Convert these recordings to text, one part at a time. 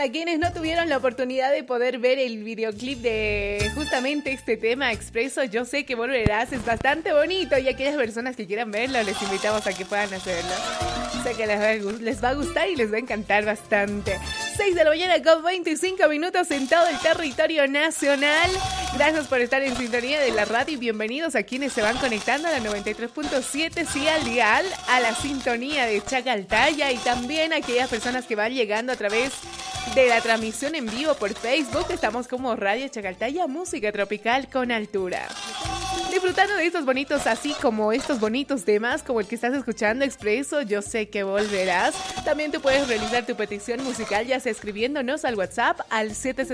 Para quienes no tuvieron la oportunidad de poder ver el videoclip de justamente este tema expreso, yo sé que volverás, es bastante bonito y aquellas personas que quieran verlo, les invitamos a que puedan hacerlo. Sé que les va a gustar y les va a encantar bastante. 6 de la mañana con 25 minutos en todo el territorio nacional. Gracias por estar en sintonía de la radio y bienvenidos a quienes se van conectando a la 93.7, sí, al dial, a la sintonía de Chacaltaya y también a aquellas personas que van llegando a través de la transmisión en vivo por Facebook. Estamos como Radio Chacaltaya, música tropical con altura. Disfrutando de estos bonitos, así como estos bonitos temas, como el que estás escuchando expreso, yo sé que volverás. También tú puedes realizar tu petición musical, ya sea escribiéndonos al WhatsApp al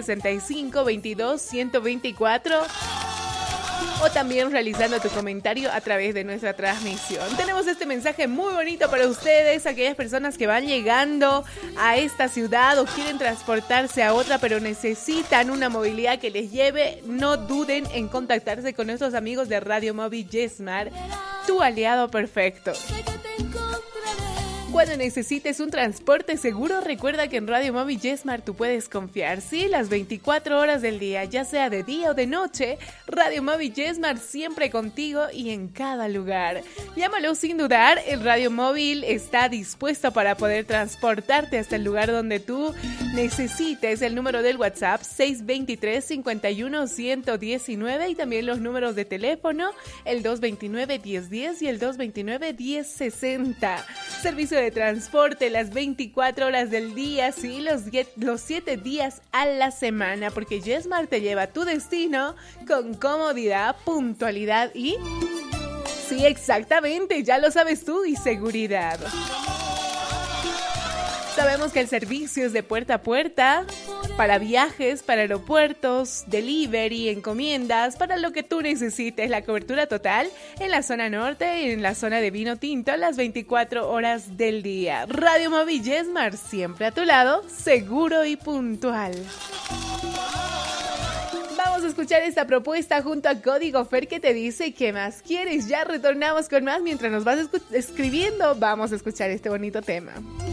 765-22-124 o también realizando tu comentario a través de nuestra transmisión. Tenemos este mensaje muy bonito para ustedes, aquellas personas que van llegando a esta ciudad o quieren transportarse a otra, pero necesitan una movilidad que les lleve. No duden en contactarse con nuestros amigos de Radio Móvil Yesmar, tu aliado perfecto. Cuando necesites un transporte seguro, recuerda que en Radio Móvil Yesmar tú puedes confiar, sí, las 24 horas del día, ya sea de día o de noche. Radio Móvil Yesmar siempre contigo y en cada lugar. Llámalo sin dudar, el Radio Móvil está dispuesto para poder transportarte hasta el lugar donde tú necesites. El número del WhatsApp 623-51-119 y también los números de teléfono, el 229-1010 y el 229-1060. Servicio de transporte las 24 horas del día, sí, los 7 días a la semana, porque Yesmar te lleva a tu destino con comodidad, puntualidad y... sí, exactamente, ya lo sabes tú, y seguridad. Sabemos que el servicio es de puerta a puerta, para viajes, para aeropuertos, delivery, encomiendas, para lo que tú necesites. La cobertura total en la zona norte y en la zona de vino tinto las 24 horas del día. Radio Móvil Yesmar, siempre a tu lado, seguro y puntual. Vamos a escuchar esta propuesta junto a Código Fer que te dice ¿qué más quieres? Ya retornamos con más mientras nos vas escribiendo. Vamos a escuchar este bonito tema.